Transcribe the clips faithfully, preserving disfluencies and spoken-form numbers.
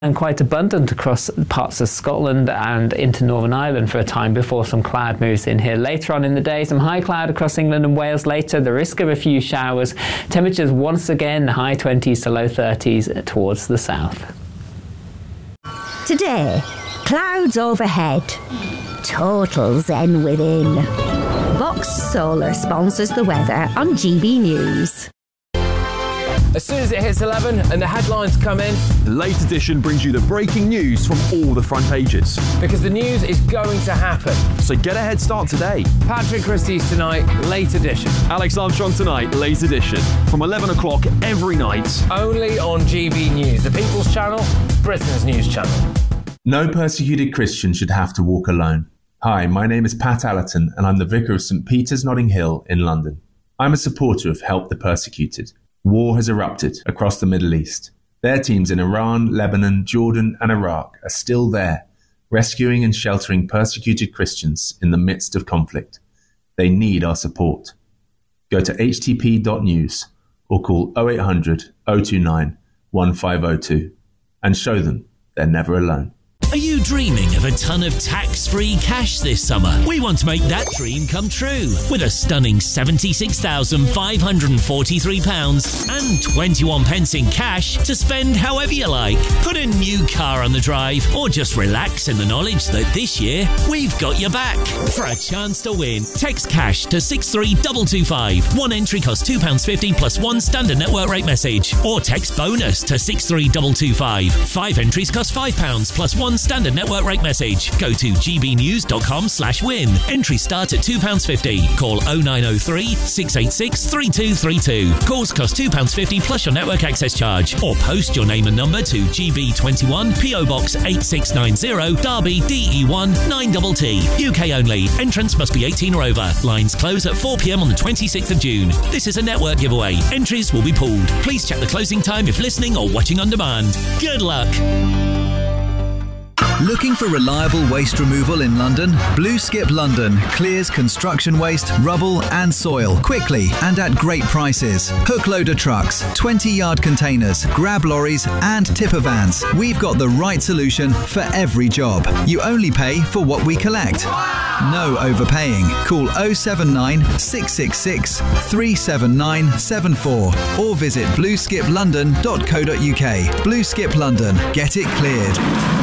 and quite abundant across parts of Scotland and into Northern Ireland for a time before some cloud moves in here later on in the day. Some high cloud across England and Wales later. The risk of a few showers. Temperatures once again high twenties to low thirties towards the south. Today, clouds overhead. Total zen within. Vox Solar sponsors the weather on G B News. As soon as it hits eleven and the headlines come in, the Late Edition brings you the breaking news from all the front pages. Because the news is going to happen. So get a head start today. Patrick Christie's Tonight, Late Edition. Alex Armstrong Tonight, Late Edition. From eleven o'clock every night. Only on G B News, the People's Channel, Britain's news channel. No persecuted Christian should have to walk alone. Hi, my name is Pat Allerton and I'm the Vicar of St Peter's Notting Hill in London. I'm a supporter of Help the Persecuted. War has erupted across the Middle East. Their teams in Iran, Lebanon, Jordan and Iraq are still there, rescuing and sheltering persecuted Christians in the midst of conflict. They need our support. Go to h t p dot news or call oh eight hundred, oh two nine, one five oh two and show them they're never alone. Are you dreaming of a ton of tax-free cash this summer? We want to make that dream come true with a stunning seventy-six thousand five hundred forty-three pounds and twenty-one pence in cash to spend however you like. Put a new car on the drive or just relax in the knowledge that this year we've got your back. For a chance to win, text cash to six three two two five. One entry costs two pounds fifty plus one standard network rate message. Or text bonus to six three two two five. Five entries cost five pounds plus one standard network rate message. Go to gbnews.com slash win. Entry start at two pounds fifty. Call oh nine oh three, six eight six, three two three two. Calls cost two pounds fifty plus your network access charge. Or post your name and number to G B twenty-one, P O Box eight six nine zero, Derby, D E one nine T T. U K only. Entrance must be eighteen or over. Lines close at four p m on the twenty-sixth of June. This is a network giveaway. Entries will be pulled. Please check the closing time if listening or watching on demand. Good luck. Looking for reliable waste removal in London? Blue Skip London clears construction waste, rubble and soil quickly and at great prices. Hook loader trucks, twenty yard containers, grab lorries and tipper vans. We've got the right solution for every job. You only pay for what we collect. No overpaying. Call oh seven nine, six six six, three seven nine seven four or visit blue skip london dot co dot u k. Blue Skip London. Get it cleared.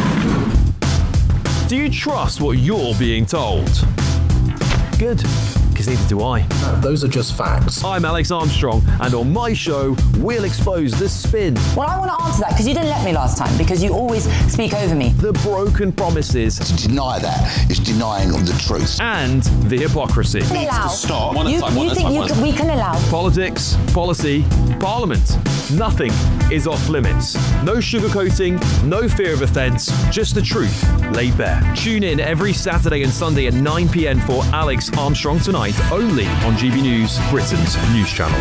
Do you trust what you're being told? Good, because neither do I. No, those are just facts. I'm Alex Armstrong, and on my show, we'll expose the spin. Well, I want to answer that, because you didn't let me last time, because you always speak over me. The broken promises. To deny that is denying the truth. And the hypocrisy. Needs to stop. One at you, a time, one you at think time, you one can, we can allow? Politics, policy, parliament. Nothing is off limits. No sugarcoating, no fear of offence, just the truth laid bare. Tune in every Saturday and Sunday at nine p m for Alex Armstrong Tonight, only on G B News, Britain's news channel.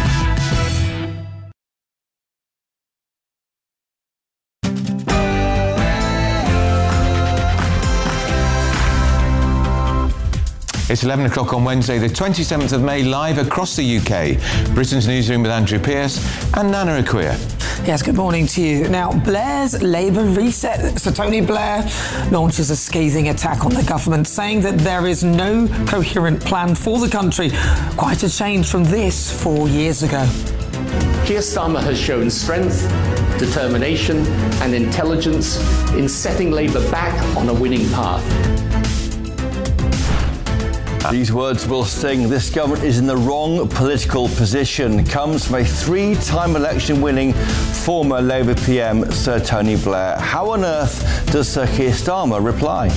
It's eleven o'clock on Wednesday, the twenty-seventh of May, live across the U K. Britain's Newsroom with Andrew Pearce and Nana Akua. Yes, good morning to you. Now, Blair's Labour reset. So Tony Blair launches a scathing attack on the government, saying that there is no coherent plan for the country. Quite a change from this four years ago. Keir Starmer has shown strength, determination and intelligence in setting Labour back on a winning path. These words will sting. This government is in the wrong political position. Comes from a three-time election-winning former Labour P M, Sir Tony Blair. How on earth does Sir Keir Starmer reply?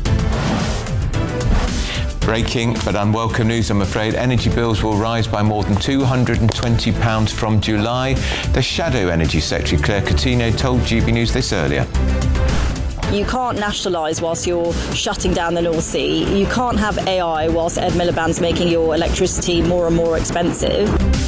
Breaking but unwelcome news, I'm afraid. Energy bills will rise by more than two hundred twenty pounds from July. The Shadow Energy Secretary, Claire Coutinho, told G B News this earlier. You can't nationalise whilst you're shutting down the North Sea. You can't have A I whilst Ed Miliband's making your electricity more and more expensive.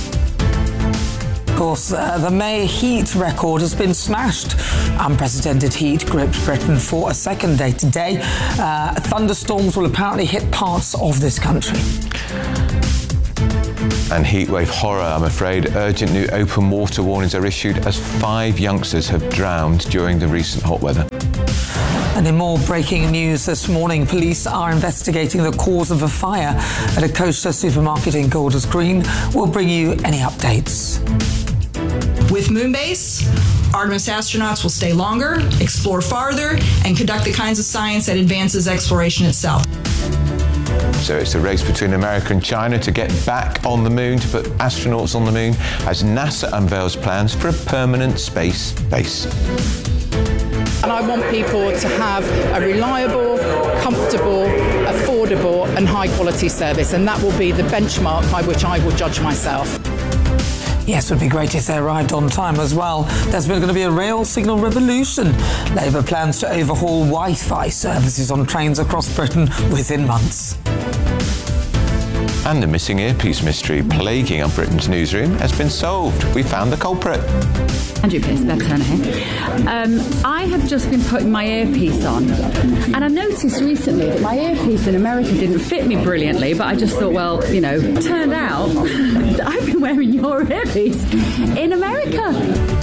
Of course, uh, the May heat record has been smashed. Unprecedented heat gripped Britain for a second day today. Uh, thunderstorms will apparently hit parts of this country. And heatwave horror, I'm afraid. Urgent new open water warnings are issued as five youngsters have drowned during the recent hot weather. And in more breaking news this morning, police are investigating the cause of a fire at a Costa supermarket in Golders Green. We'll bring you any updates. With Moonbase, Artemis astronauts will stay longer, explore farther, and conduct the kinds of science that advances exploration itself. So it's a race between America and China to get back on the moon, to put astronauts on the moon, as NASA unveils plans for a permanent space base. And I want people to have a reliable, comfortable, affordable and high quality service, and that will be the benchmark by which I will judge myself. Yes, it would be great if they arrived on time as well. There's going to be a rail signal revolution. Labour plans to overhaul Wi-Fi services on trains across Britain within months. And the missing earpiece mystery plaguing on Britain's newsroom has been solved. We found the culprit. Andrew Pierce, Beth Turner here. Um, I have just been putting my earpiece on, and I noticed recently that my earpiece in America didn't fit me brilliantly, but I just thought, well, you know, turned out that I've been wearing your earpiece in America.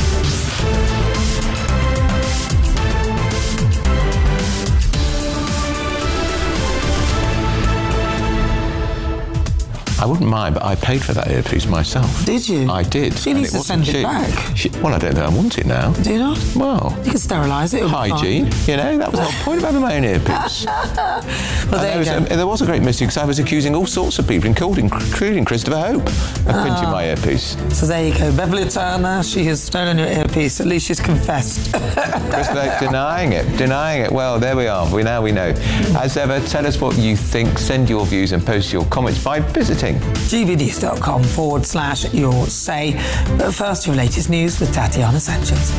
I wouldn't mind, but I paid for that earpiece myself. Did you? I did. She needs to send it back. She, well, I don't think I want it now. Do you not? Well, you can sterilise it. Hygiene. You know, that was the whole point of having my own earpiece. Well, there, there, you was, go. um, there was a great mystery because I was accusing all sorts of people, including, including Christopher Hope, of Ah. printing my earpiece. So there you go. Beverly Turner, she has stolen your earpiece. At least she's confessed. Christopher Hope denying it, denying it. Well, there we are. We now we know. As ever, tell us what you think. Send your views and post your comments by visiting G B news dot com forward slash your say. But first, your latest news with Tatiana Sanchez.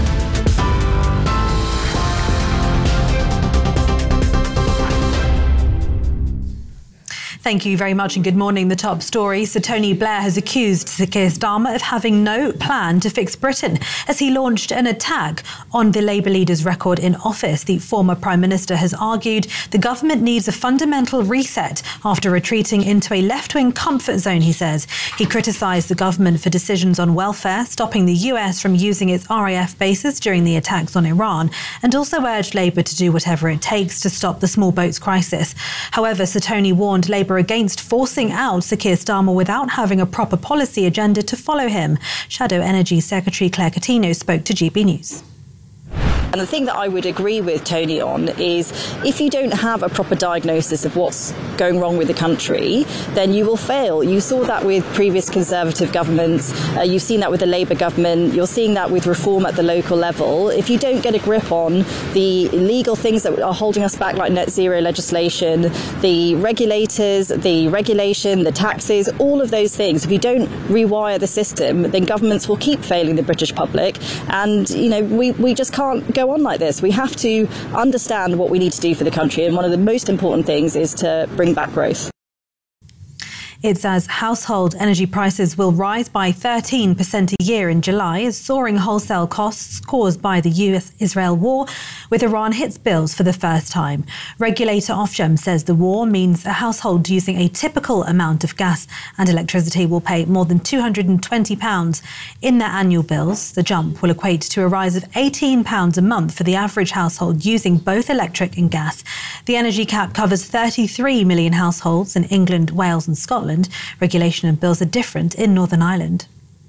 Thank you very much and good morning. The top story. Sir Tony Blair has accused Sir Keir Starmer of having no plan to fix Britain as he launched an attack on the Labour leader's record in office. The former Prime Minister has argued the government needs a fundamental reset after retreating into a left-wing comfort zone, he says. He criticised the government for decisions on welfare, stopping the U S from using its R A F bases during the attacks on Iran, and also urged Labour to do whatever it takes to stop the small boats crisis. However, Sir Tony warned Labour against forcing out Sir Keir Starmer without having a proper policy agenda to follow him. Shadow Energy Secretary Claire Coutinho spoke to G B News. And the thing that I would agree with Tony on is if you don't have a proper diagnosis of what's going wrong with the country, then you will fail. You saw that with previous Conservative governments. Uh, you've seen that with the Labour government. You're seeing that with reform at the local level. If you don't get a grip on the legal things that are holding us back, like net zero legislation, the regulators, the regulation, the taxes, all of those things, if you don't rewire the system, then governments will keep failing the British public. And, you know, we, we just can't go on like this. We have to understand what we need to do for the country, and one of the most important things is to bring back growth. It says household energy prices will rise by thirteen percent a year in July as soaring wholesale costs caused by the U S Israel war with Iran hits bills for the first time. Regulator Ofgem says the war means a household using a typical amount of gas and electricity will pay more than two hundred twenty pounds in their annual bills. The jump will equate to a rise of eighteen pounds a month for the average household using both electric and gas. The energy cap covers thirty-three million households in England, Wales and Scotland. Regulation and bills are different in Northern Ireland.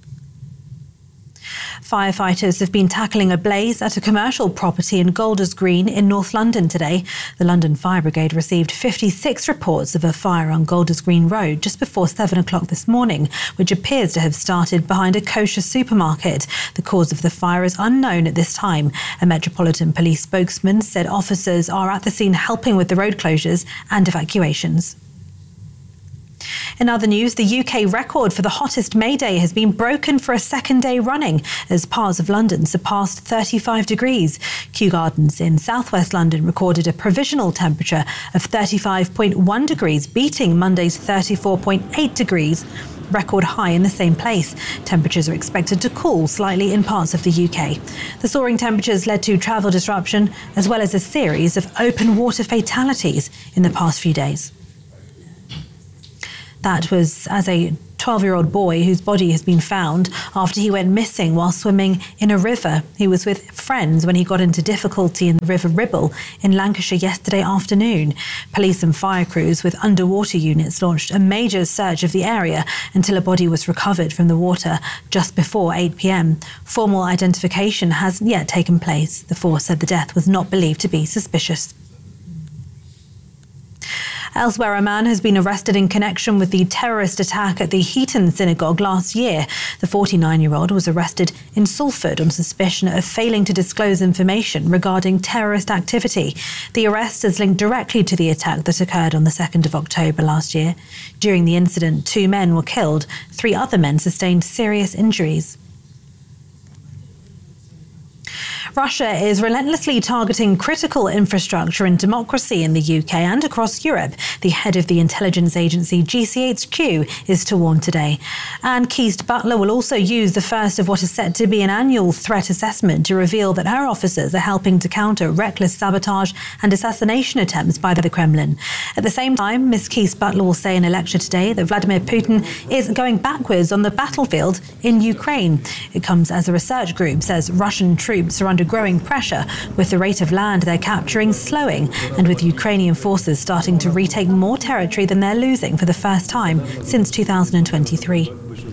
Firefighters have been tackling a blaze at a commercial property in Golders Green in North London today. The London Fire Brigade received fifty-six reports of a fire on Golders Green Road just before seven o'clock this morning, which appears to have started behind a kosher supermarket. The cause of the fire is unknown at this time. A Metropolitan Police spokesman said officers are at the scene helping with the road closures and evacuations. In other news, the U K record for the hottest May Day has been broken for a second day running as parts of London surpassed thirty-five degrees. Kew Gardens in southwest London recorded a provisional temperature of thirty-five point one degrees, beating Monday's thirty-four point eight degrees. Record high in the same place. Temperatures are expected to cool slightly in parts of the U K. The soaring temperatures led to travel disruption as well as a series of open water fatalities in the past few days. That was as a twelve-year-old boy whose body has been found after he went missing while swimming in a river. He was with friends when he got into difficulty in the River Ribble in Lancashire yesterday afternoon. Police and fire crews with underwater units launched a major search of the area until a body was recovered from the water just before eight p.m. Formal identification hasn't yet taken place. The force said the death was not believed to be suspicious. Elsewhere, a man has been arrested in connection with the terrorist attack at the Heaton Synagogue last year. The forty-nine-year-old was arrested in Salford on suspicion of failing to disclose information regarding terrorist activity. The arrest is linked directly to the attack that occurred on the second of October last year. During the incident, two men were killed. Three other men sustained serious injuries. Russia is relentlessly targeting critical infrastructure and democracy in the U K and across Europe. The head of the intelligence agency G C H Q is to warn today. Anne Keast-Butler will also use the first of what is set to be an annual threat assessment to reveal that her officers are helping to counter reckless sabotage and assassination attempts by the Kremlin. At the same time, Miz Keast-Butler will say in a lecture today that Vladimir Putin is going backwards on the battlefield in Ukraine. It comes as a research group says Russian troops are under growing pressure, with the rate of land they're capturing slowing and with Ukrainian forces starting to retake more territory than they're losing for the first time since two thousand twenty-three.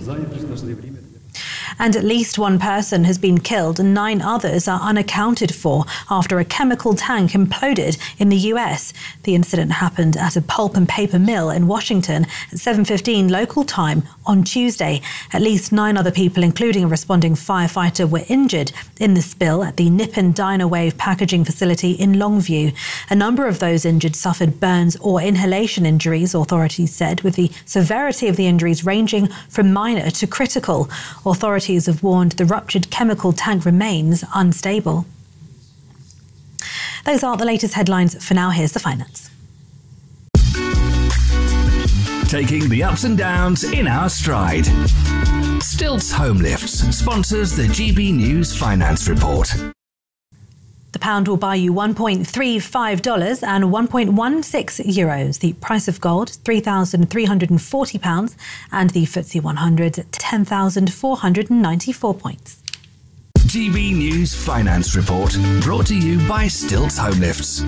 And at least one person has been killed and nine others are unaccounted for after a chemical tank imploded in the U S. The incident happened at a pulp and paper mill in Washington at seven fifteen local time on Tuesday. At least nine other people, including a responding firefighter, were injured in the spill at the Nippon Dynawave packaging facility in Longview. A number of those injured suffered burns or inhalation injuries, authorities said, with the severity of the injuries ranging from minor to critical. Authorities have warned the ruptured chemical tank remains unstable. Those are the latest headlines for now. Here's the finance. Taking the ups and downs in our stride. Stilts Home Lifts sponsors the G B News Finance Report. The pound will buy you one point three five dollars and one point one six euros. The price of gold, three thousand three hundred forty pounds, and the F T S E one hundred, ten thousand four hundred ninety-four points. G B News Finance Report, brought to you by Stilts Home Lifts.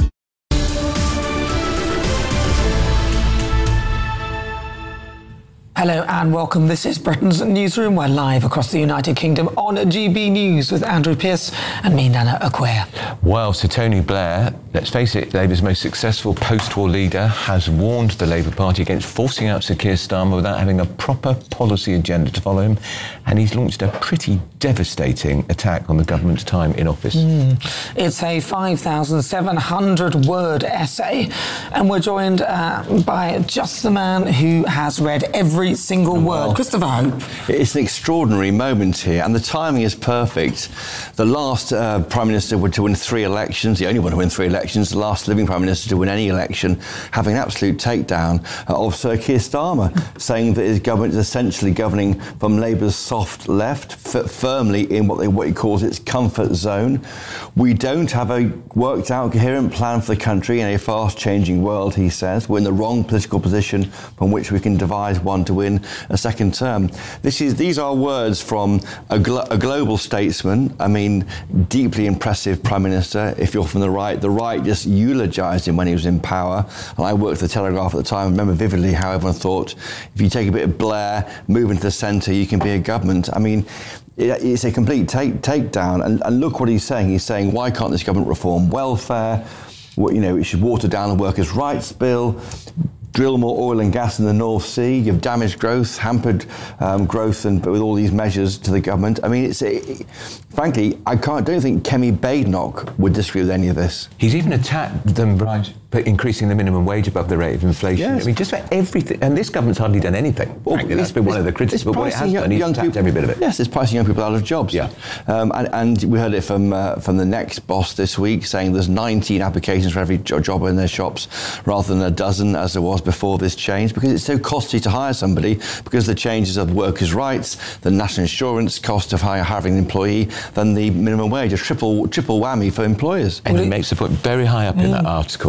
Hello and welcome. This is Britain's Newsroom. We're live across the United Kingdom on G B News with Andrew Pearce and me, Nana Acquair. Well, so Tony Blair, let's face it, Labour's most successful post-war leader, has warned the Labour Party against forcing out Sir Keir Starmer without having a proper policy agenda to follow him, and he's launched a pretty devastating attack on the government's time in office. Mm. It's a five thousand seven hundred word essay, and we're joined uh, by just the man who has read every single word. Well, Christopher Hope. It's an extraordinary moment here, and the timing is perfect. The last uh, Prime Minister to win three elections, the only one to win three elections, the last living Prime Minister to win any election, having an absolute takedown uh, of Sir Keir Starmer, saying that his government is essentially governing from Labour's soft left, f- firmly in what, they, what he calls its comfort zone. We don't have a worked out, coherent plan for the country in a fast-changing world, he says. We're in the wrong political position from which we can devise one to win a second term. This is these are words from a, glo- a global statesman. I mean, deeply impressive Prime Minister. If you're from the right, the right just eulogised him when he was in power. And I worked for the Telegraph at the time. I remember vividly how everyone thought, if you take a bit of Blair, move into the centre, you can be a government. I mean, it's a complete take takedown. And, and look what he's saying. He's saying, why can't this government reform welfare? Well, you know, it should water down the workers' rights bill, drill more oil and gas in the North Sea. You've damaged growth, hampered um, growth, and with all these measures to the government. I mean, it's it, frankly, I can't. Don't think Kemi Badenoch would disagree with any of this. He's even attacked them by increasing the minimum wage above the rate of inflation. Yes. I mean, just about everything. And this government's hardly done anything. Well, frankly, that's been one of the criticisms. But what it has young, done, he's young attacked people, every bit of it. Yes, it's pricing young people out of jobs. Yeah. Um, and, and we heard it from uh, from the next boss this week, saying there's nineteen applications for every job in their shops, rather than a dozen as there was before this change, because it's so costly to hire somebody, because the changes of workers' rights, the national insurance cost of hiring an employee, then the minimum wage, a triple triple whammy for employers. And he makes the point very high up mm. in that article.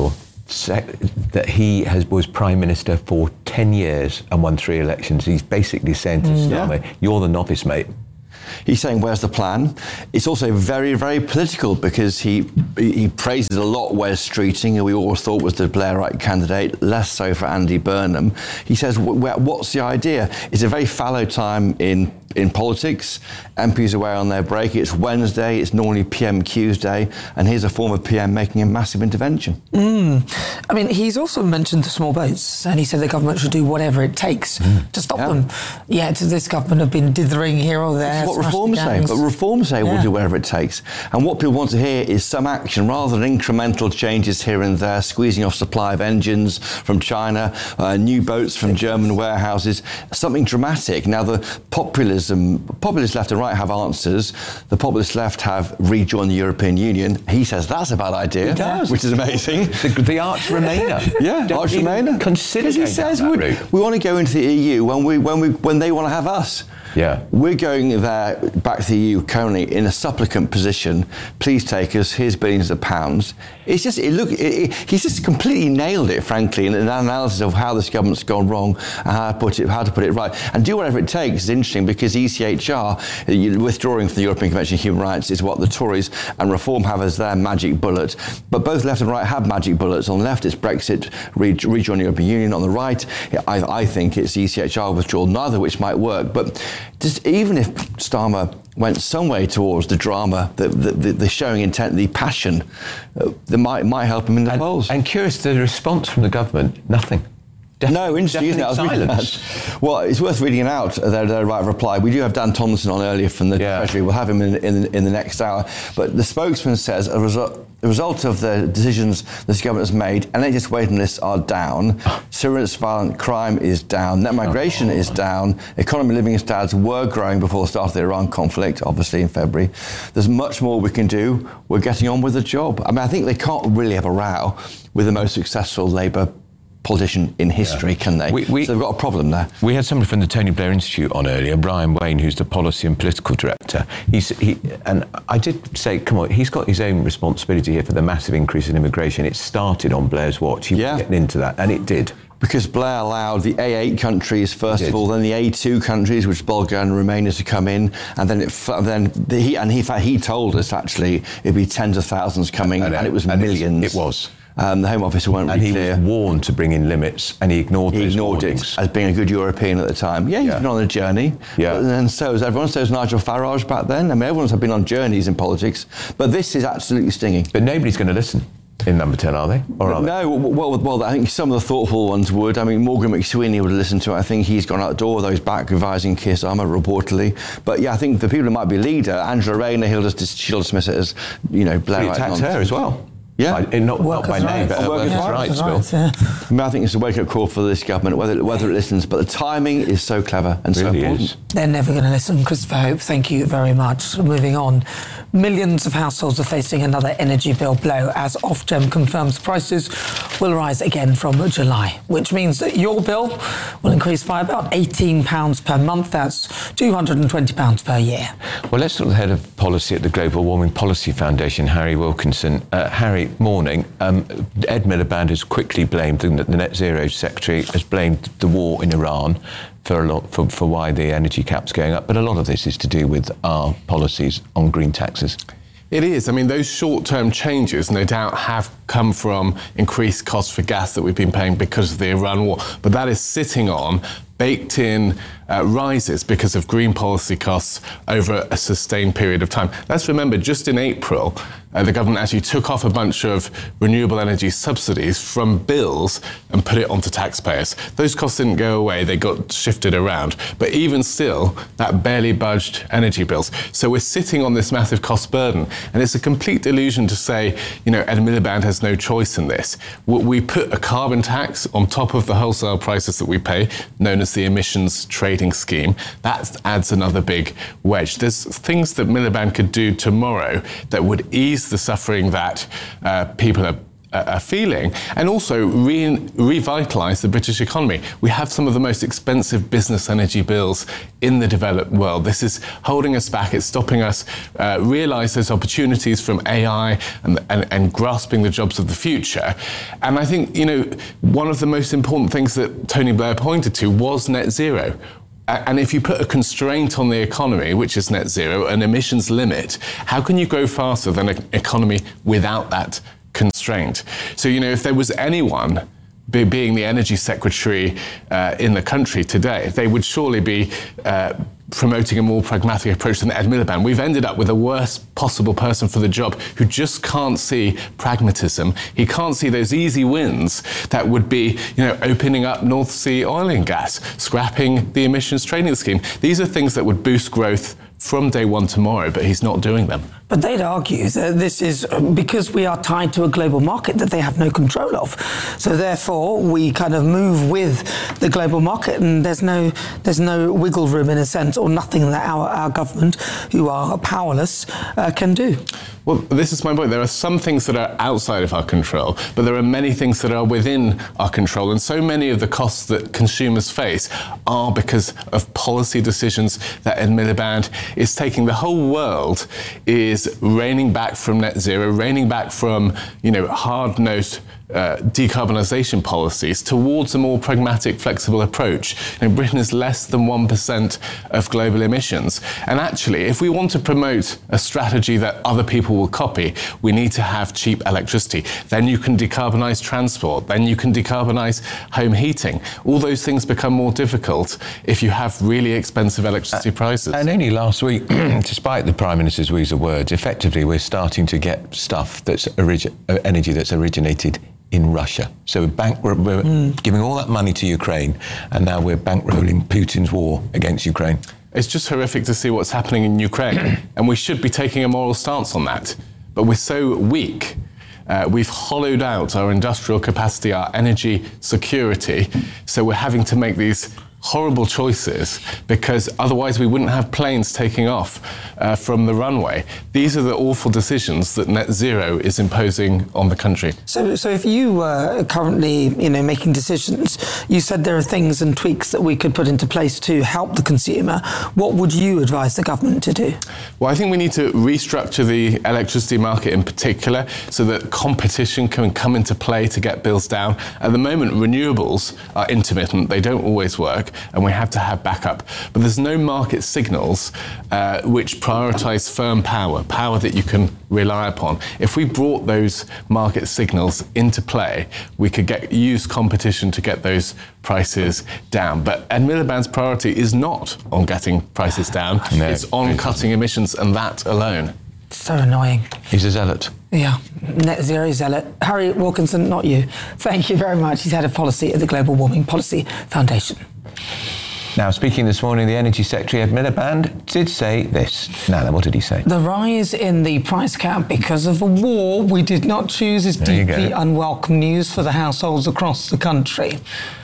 that he has was Prime Minister for ten years and won three elections. He's basically saying to mm. Starmer, yeah. you're the novice, mate. He's saying, where's the plan? It's also very, very political because he he praises a lot Wes Streeting, who we always thought was the Blairite candidate, less so for Andy Burnham. He says, what's the idea? It's a very fallow time in in politics. M Ps away on their break. It's Wednesday. It's normally P M Q's day. And here's a former P M making a massive intervention. Mm. I mean, he's also mentioned the small boats, and he said the government should do whatever it takes mm. to stop yeah. them. Yet this government have been dithering here or there. What reforms say, but reforms say yeah. we'll do whatever it takes. And what people want to hear is some action rather than incremental changes here and there, squeezing off supply of engines from China, uh, new boats from German warehouses, something dramatic. Now, the populism, populist left and right have answers. The populist left have rejoined the European Union. He says that's a bad idea, which is amazing. The, the arch remainer. yeah, Don't arch remainer. Consider he says we, we want to go into the E U when we when we when they want to have us. Yeah, we're going there back to the E U currently in a supplicant position. Please take us. Here's billions of pounds. It's just it look. It, it, he's just completely nailed it, frankly, in an analysis of how this government's gone wrong and how to put it, how to put it right, and do whatever it takes. Is interesting because E C H R withdrawing from the European Convention of Human Rights is what the Tories and Reform have as their magic bullet. But both left and right have magic bullets. On the left, it's Brexit, re, rejoin the European Union. On the right, I, I think it's E C H R withdrawal. Neither of which might work, but. Just even if Starmer went some way towards the drama, the, the, the showing intent, the passion, uh, that might might help him in the and, polls. And curious, the response from the government, nothing. Def- no, interesting, isn't it? I was silence. Well, it's worth reading it out, their, their right of reply. We do have Dan Tomlinson on earlier from the yeah. Treasury. We'll have him in, in, in the next hour. But the spokesman says a result, the result of the decisions this government has made, N H S waiting lists are down, serious violent crime is down, net migration oh. is down, economy living standards were growing before the start of the Iran conflict, obviously in February. There's much more we can do. We're getting on with the job. I mean, I think they can't really have a row with the most successful Labour politician in history, yeah. can they? We, we, so they've got a problem there. We had somebody from the Tony Blair Institute on earlier, Brian Wayne, who's the policy and political director. He's, he, and I did say, come on, he's got his own responsibility here for the massive increase in immigration. It started on Blair's watch. He yeah. was getting into that, and it did. Because Blair allowed the A eight countries, first of all, then the A two countries, which Bulgaria and Romania, to come in, and then it, then the, he and he, in fact, he told us actually it'd be tens of thousands coming, and, and it was and millions. It was. Um, the Home Office weren't and really clear. And he was warned to bring in limits, and he ignored he those ignored warnings. it as being a good European at the time. Yeah, he's yeah. been on a journey. Yeah. But, and so has everyone. So has Nigel Farage back then. I mean, everyone's been on journeys in politics, but this is absolutely stinging. But nobody's going to listen in Number ten, are they? Or are no, they? Well, well, I think some of the thoughtful ones would. I mean, Morgan McSweeney would have listened to it. I think he's gone out the door, though he's back advising Keir Starmer, reportedly. But yeah, I think the people who might be leader, Angela Rayner, he'll just she'll dismiss it as, you know, Blairite nonsense. He attacked her as well. Yeah, I, not, not by name, but workers' rights. rights yeah. I, mean, I think it's a wake-up call for this government, whether whether it listens. But the timing is so clever and really so important. Is. They're never going to listen. Christopher Hope, thank you very much. Moving on, millions of households are facing another energy bill blow as Ofgem confirms prices will rise again from July, which means that your bill will increase by about eighteen pounds per month. That's two hundred and twenty pounds per year. Well, let's talk to the head of policy at the Global Warming Policy Foundation, Harry Wilkinson. Uh, Harry, morning. Um, Ed Miliband has quickly blamed, the, the Net Zero Secretary has blamed the war in Iran for a lot for, for why the energy cap's going up. But a lot of this is to do with our policies on green taxes. It is. I mean, those short-term changes, no doubt, have come from increased costs for gas that we've been paying because of the Iran war. But that is sitting on baked-in uh, rises because of green policy costs over a sustained period of time. Let's remember, just in April, uh, the government actually took off a bunch of renewable energy subsidies from bills and put it onto taxpayers. Those costs didn't go away, they got shifted around. But even still, that barely budged energy bills. So we're sitting on this massive cost burden. And it's a complete delusion to say, you know, Ed Miliband has no choice in this. We put a carbon tax on top of the wholesale prices that we pay, known as the emissions trading scheme. That adds another big wedge. There's things that Miliband could do tomorrow that would ease the suffering that uh, people are are feeling, and also re- revitalise the British economy. We have some of the most expensive business energy bills in the developed world. This is holding us back. It's stopping us uh, realise those opportunities from A I and, and, and grasping the jobs of the future. And I think, you know, one of the most important things that Tony Blair pointed to was net zero. And if you put a constraint on the economy, which is net zero, an emissions limit, how can you grow faster than an economy without that constraint? So, you know, if there was anyone be, being the energy secretary uh, in the country today, they would surely be uh, promoting a more pragmatic approach than Ed Miliband. We've ended up with the worst possible person for the job who just can't see pragmatism. He can't see those easy wins that would be, you know, opening up North Sea oil and gas, scrapping the emissions trading scheme. These are things that would boost growth from day one tomorrow, but he's not doing them. But they'd argue that this is because we are tied to a global market that they have no control of. So therefore, we kind of move with the global market, and there's no there's no wiggle room in a sense, or nothing that our, our government, who are powerless, uh, can do. Well, this is my point. There are some things that are outside of our control, but there are many things that are within our control. And so many of the costs that consumers face are because of policy decisions that Ed Miliband is taking. The whole world is reining back from net zero, reining back from, you know, hard-nosed Uh, decarbonisation policies towards a more pragmatic, flexible approach. You know, Britain is less than one percent of global emissions. And actually, if we want to promote a strategy that other people will copy, we need to have cheap electricity. Then you can decarbonise transport. Then you can decarbonise home heating. All those things become more difficult if you have really expensive electricity prices. And only last week, despite the Prime Minister's wheezy words, effectively we're starting to get stuff that's origi- energy that's originated in Russia. So we're, bank- we're mm. giving all that money to Ukraine, and now we're bankrolling Putin's war against Ukraine. It's just horrific to see what's happening in Ukraine, and we should be taking a moral stance on that. But we're so weak. Uh, we've hollowed out our industrial capacity, our energy security, so we're having to make these horrible choices because otherwise we wouldn't have planes taking off uh, from the runway. These are the awful decisions that net zero is imposing on the country. So, so if you were currently, you know, making decisions, you said there are things and tweaks that we could put into place to help the consumer. What would you advise the government to do? Well, I think we need to restructure the electricity market in particular so that competition can come into play to get bills down. At the moment, renewables are intermittent. They don't always work, and we have to have backup. But there's no market signals uh, which prioritise firm power, power that you can rely upon. If we brought those market signals into play, we could get use competition to get those prices down. But Ed Miliband's priority is not on getting prices down. No. It's on cutting emissions, and that alone. So annoying. He's a zealot. Yeah, net zero zealot. Harry Wilkinson, not you. Thank you very much. He's head of policy at the Global Warming Policy Foundation. Now, speaking this morning, the Energy Secretary, Ed Miliband, did say this. Now, then, what did he say? The rise in the price cap because of a war we did not choose is There you deeply go. unwelcome news for the households across the country.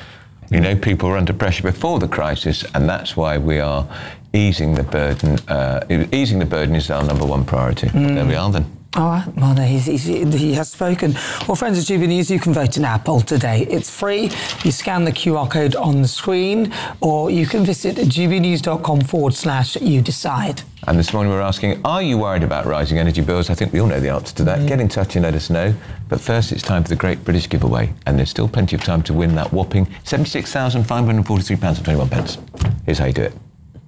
You know, people were under pressure before the crisis, and that's why we are easing the burden. Uh, easing the burden is our number one priority. Mm. There we are, then. All right, well, he's, he's, he has spoken. Well, friends of G B News, you can vote in our poll today. It's free. You scan the Q R code on the screen, or you can visit gbnews.com forward slash you decide. And this morning we're asking, are you worried about rising energy bills? I think we all know the answer to that. Mm. Get in touch and let us know. But first, it's time for the Great British Giveaway. And there's still plenty of time to win that whopping seventy-six thousand five hundred forty-three pounds and twenty-one pence. Here's how you do it.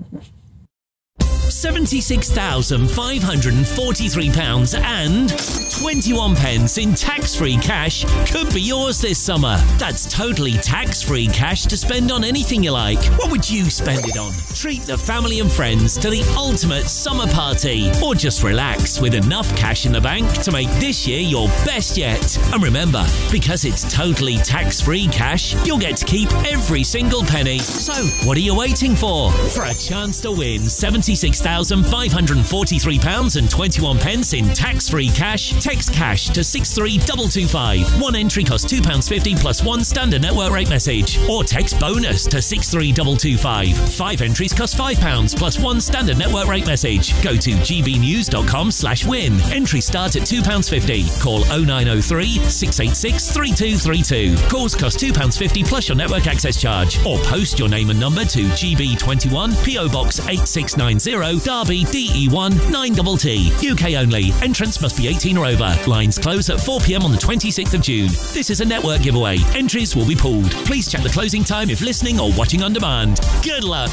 seventy-six thousand five hundred forty-three pounds and twenty-one pence in tax-free cash could be yours this summer. That's totally tax-free cash to spend on anything you like. What would you spend it on? Treat the family and friends to the ultimate summer party, or just relax with enough cash in the bank to make this year your best yet. And remember, because it's totally tax-free cash, you'll get to keep every single penny. So what are you waiting for? For a chance to win seventy-six thousand thousand five hundred forty-three pounds and twenty-one pence in tax-free cash, text cash to six three two two five. One entry costs two pounds fifty plus one standard network rate message. Or text bonus to six three two two five. Five entries cost five pounds plus one standard network rate message. Go to gbnews.com slash win. Entries start at two pounds fifty. Call oh nine oh three, six eight six, three two three two. Calls cost two pounds fifty plus your network access charge. Or post your name and number to G B twenty-one, P O Box eight six nine zero, Derby, D E one nine T T. U K only. Entrance must be eighteen or over. Lines close at four p m on the twenty-sixth of June. This is a network giveaway. Entries will be pulled. Please check the closing time if listening or watching on demand. Good luck.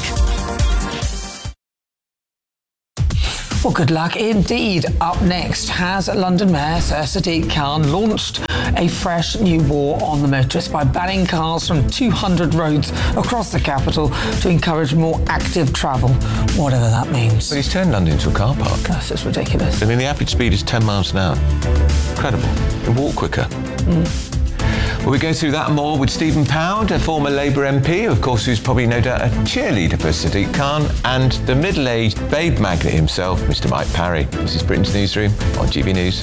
Well, good luck indeed. Up next, has London Mayor Sir Sadiq Khan launched a fresh new war on the motorists by banning cars from two hundred roads across the capital to encourage more active travel, whatever that means. But he's turned London into a car park. That's just ridiculous. I mean, the average speed is ten miles an hour. Incredible. You walk quicker. Mm. Well, we go through that and more with Stephen Pound, a former Labour M P, of course, who's probably no doubt a cheerleader for Sadiq Khan, and the middle-aged babe magnet himself, Mister Mike Parry. This is Britain's Newsroom on G B News.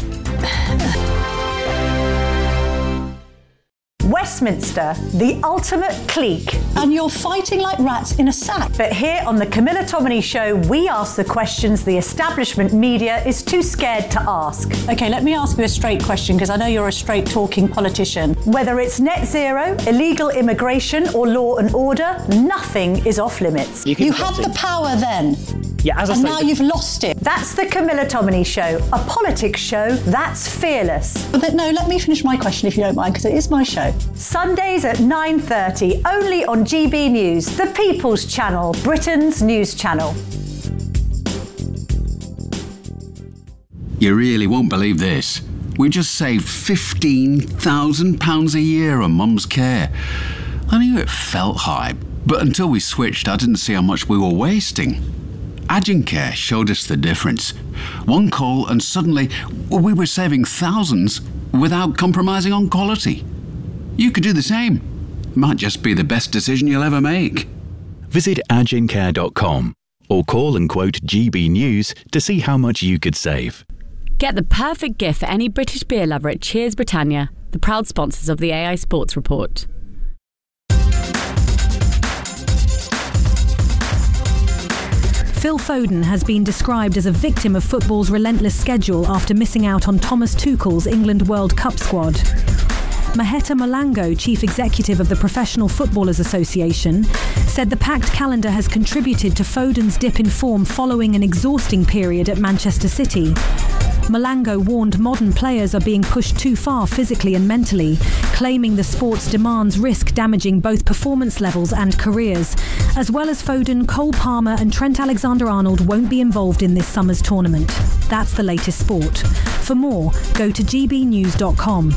Westminster, the ultimate clique. And you're fighting like rats in a sack. But here on the Camilla Tominey Show, we ask the questions the establishment media is too scared to ask. OK, let me ask you a straight question, because I know you're a straight-talking politician. Whether it's net zero, illegal immigration or law and order, nothing is off limits. You, you had the power then. Yeah, as I and now you've lost it. That's the Camilla Tominey Show, a politics show that's fearless. But no, let me finish my question if you don't mind, because it is my show. Sundays at nine thirty, only on G B News, the People's Channel, Britain's news channel. You really won't believe this. We just saved fifteen thousand pounds a year on Mum's care. I knew it felt high, but until we switched, I didn't see how much we were wasting. Agencare showed us the difference. One call and suddenly we were saving thousands without compromising on quality. You could do the same. Might just be the best decision you'll ever make. Visit agencare dot com or call and quote G B News to see how much you could save. Get the perfect gift for any British beer lover at Cheers Britannia, the proud sponsors of the A I Sports Report. Phil Foden has been described as a victim of football's relentless schedule after missing out on Thomas Tuchel's England World Cup squad. Maheta Molango, chief executive of the Professional Footballers Association, said the packed calendar has contributed to Foden's dip in form following an exhausting period at Manchester City. Molango warned modern players are being pushed too far physically and mentally, claiming the sport's demands risk damaging both performance levels and careers. As well as Foden, Cole Palmer and Trent Alexander-Arnold won't be involved in this summer's tournament. That's the latest sport. For more, go to g b news dot com.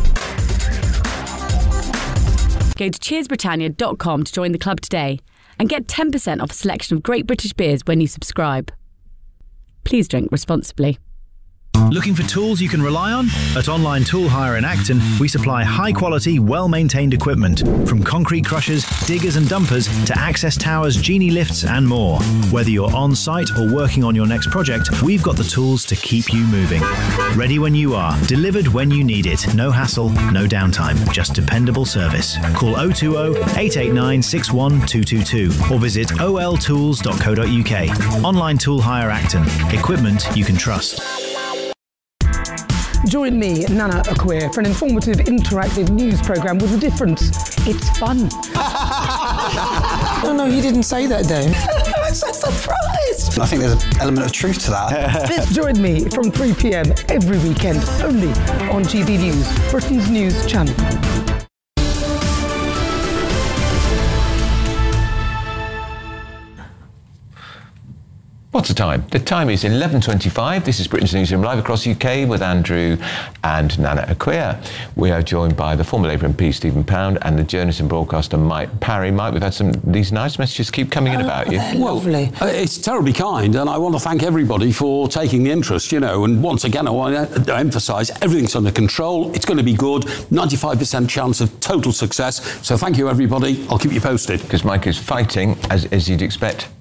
Go to cheers britannia dot com to join the club today and get ten percent off a selection of great British beers when you subscribe. Please drink responsibly. Looking for tools you can rely on? At Online Tool Hire in Acton, we supply high-quality, well-maintained equipment, from concrete crushers, diggers and dumpers to access towers, genie lifts and more. Whether you're on-site or working on your next project, we've got the tools to keep you moving. Ready when you are, delivered when you need it. No hassle, no downtime, just dependable service. Call oh two oh, eight eight nine, six one two two two or visit o l tools dot co dot u k. Online Tool Hire Acton. Equipment you can trust. Join me, Nana Akua, for an informative, interactive news programme with a difference. It's fun. Oh no, he didn't say that, though. I'm so surprised. I think there's an element of truth to that. Join me from three p m every weekend, only on G B News, Britain's news channel. What's the time? The time is eleven twenty-five. This is Britain's Newsroom live across U K with Andrew and Nana Akua. We are joined by the former Labour M P Stephen Pound and the journalist and broadcaster Mike Parry. Mike, we've had some these nice messages keep coming in about you. Well, lovely. Uh, it's terribly kind, and I want to thank everybody for taking the interest, you know, and once again I want to emphasise everything's under control. It's going to be good. ninety-five percent chance of total success. So thank you, everybody. I'll keep you posted. Because Mike is fighting, as, as you'd expect,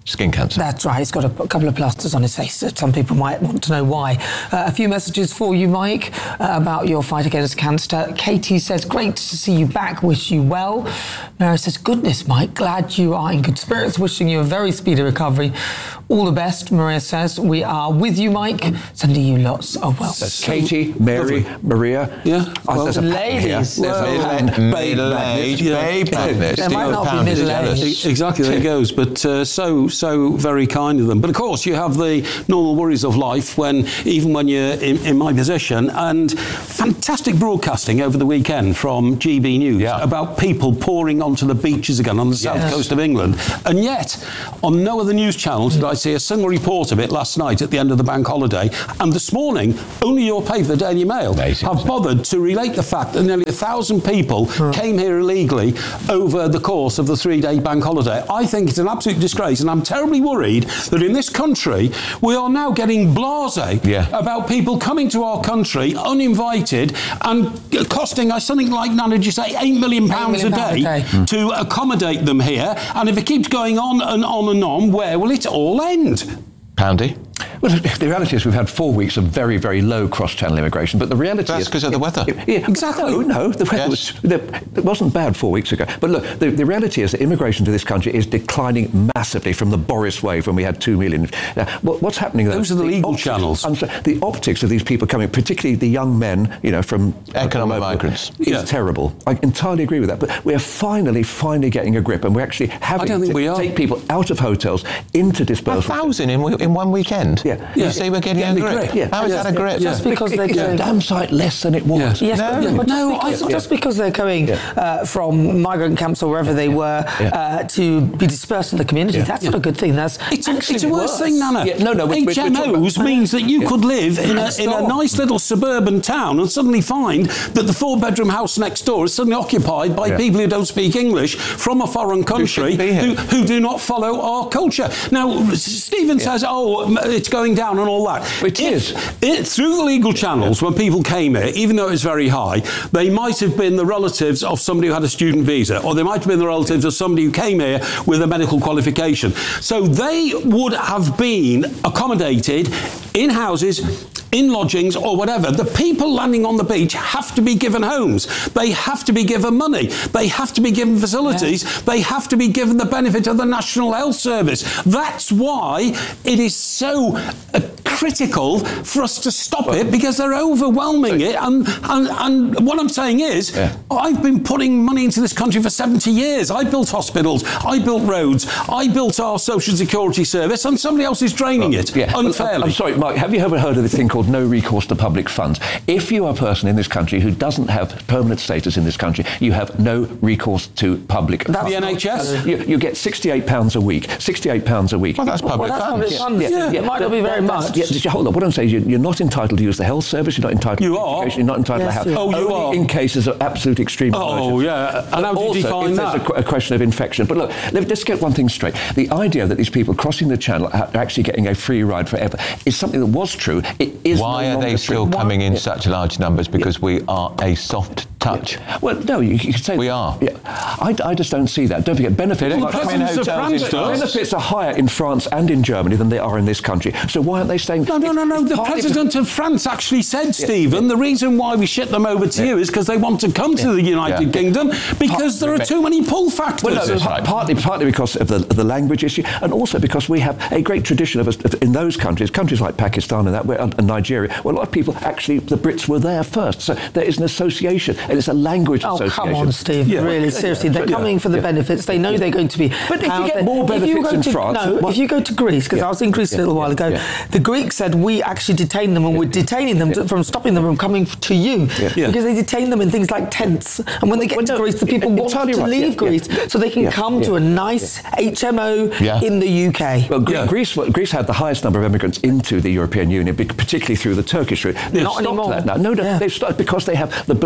skin cancer. That's right. He's got a, a couple of plasters on his face. Some people might want to know why. Uh, a few messages for you, Mike, uh, about your fight against cancer. Katie says, great to see you back. Wish you well. Mary says, goodness, Mike, glad you are in good spirits. Wishing you a very speedy recovery. All the best, Maria says. We are with you, Mike. Sending you lots of well. That's Katie, Mary, Maria. Yeah. Oh, Well, there's a ladies. There's Well, a Middle-aged babe magnet. There might not be middle-aged. Exactly, there it goes. But uh, so, so very kind of them. But of course, you have the normal worries of life when, even when you're in, in my position. And fantastic broadcasting over the weekend from G B News Yeah. about people pouring onto the beaches again on the south Yes. coast of England. And yet, on no other news channel did I see a single report of it last night at the end of the bank holiday. And this morning, only your paper, the Daily Mail, Amazing, have bothered to relate the fact that nearly a thousand people came here illegally over the course of the three-day bank holiday. I think it's an absolute disgrace, and I'm terribly worried that in this country we are now getting blasé Yeah. about people coming to our country uninvited and costing us something like, now did you say, eight million pounds a million day, pounds a day. to accommodate them here. And if it keeps going on and on and on, where will it all end? Poundy? Well, the reality is we've had four weeks of very, very low cross-channel immigration, but the reality That's is... because of the weather. Yeah, Exactly. No, no, the weather Yes. was... The, it wasn't bad four weeks ago. But look, the, the reality is that immigration to this country is declining massively from the Boris wave when we had two million. Now, what, what's happening though? Those are the legal optics, channels. I'm sorry, the optics of these people coming, particularly the young men, you know, from... Economic from over- migrants. Is Yeah. terrible. I entirely agree with that. But we're finally, finally getting a grip, and we're actually having don't think to we are. take people out of hotels into A dispersal. thousand in, in one weekend? Yeah. You Yeah. say we're getting a the grip? grip, yeah. How is Yes. that a grip? Just because they're It's a going... damn sight less than it was. Yes, No. but, yeah, but No, just, because, I- just because they're going uh, from migrant camps or wherever they were Yeah. uh, to be dispersed in the community, Yeah. that's not a good thing. That's It's a, actually it's a worse worse. thing, Nana. Yeah, no, no, we- we- we're H M Os talking about- means that you Yeah. could live in a, Next in a door. nice little suburban town and suddenly find that the four-bedroom house next door is suddenly occupied by Yeah. people who don't speak English from a foreign country shouldn't be here. who, who do not follow our culture. Now, Stephen says, oh, it's going down and all that. It is. It, through the legal channels, when people came here, even though it was very high, they might have been the relatives of somebody who had a student visa, or they might have been the relatives of somebody who came here with a medical qualification. So they would have been accommodated in houses, in lodgings or whatever. The people landing on the beach have to be given homes. They have to be given money. They have to be given facilities. Yeah. They have to be given the benefit of the National Health Service. That's why it is so uh, critical for us to stop it, because they're overwhelming it. And, and, and what I'm saying is, yeah. I've been putting money into this country for seventy years. I built hospitals. I built roads. I built our social security service, and somebody else is draining well, it yeah. unfairly. I'm, I'm sorry, Mark, have you ever heard of this thing called no recourse to public funds? If you are a person in this country who doesn't have permanent status in this country, you have no recourse to public that's funds. the N H S? You, you get sixty-eight pounds a week. sixty-eight pounds a week. Well, that's public well, that's funds. public funds. Yeah. Yeah. It might not be very much. Yeah, just hold on. What I'm saying is you're, you're not entitled to use the health service, you're not entitled you to are. education, you're not entitled yes, to health. Oh, you Only are. in cases of absolute extreme Oh, emergency. yeah. And how do you also, define if that? there's a, a question of infection. But look, let, let's get one thing straight. The idea that these people crossing the channel are actually getting a free ride forever is something that was true. It is Why no are they longer still true. coming in Yeah. such large numbers? Because yeah. we are a soft touch. Yeah. Well, no, you, you could say... We are. Yeah. I, I just don't see that. Don't forget, benefits... Well, the President of France does. Benefits are higher in France and in Germany than they are in this country. So why aren't they staying... No, no, no, no. The President of France actually said, Stephen, yeah. the reason why we ship them over to yeah. you is because they want to come yeah. to the United yeah. Kingdom because there are too many pull factors. Well, no, right. partly, partly because of the, the language issue, and also because we have a great tradition of us in those countries, countries like Pakistan and that, where, and Nigeria, where a lot of people actually, the Brits were there first. So there is an association, and it's a language oh, association. Oh, come on, Steve. Yeah. Really, seriously. They're yeah. coming for the yeah. benefits. They know yeah. they're going to be... But if you get more benefits in to, France... No, what? if you go to Greece, because yeah. I was in Greece yeah. a little while ago, yeah. the Greeks said we actually detained them, and yeah. we're detaining them yeah. to, from stopping them from coming to you, yeah. Yeah. because they detain them in things like tents, and when they get well, to no, Greece, the people want to right. leave yeah. Greece yeah. so they can yeah. come yeah. to a nice yeah. H M O yeah. in the U K. Well, yeah. Greece, well, Greece had the highest number of immigrants into the European Union, particularly through the Turkish route. They've Not stopped anymore. that now. No, no, yeah. they've stopped because they have the blessings of a